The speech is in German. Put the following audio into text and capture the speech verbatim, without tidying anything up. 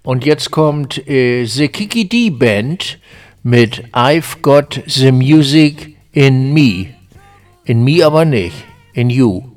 Und jetzt kommt äh, The Kiki D Band mit I've Got the Music in Me. In me aber nicht, in you.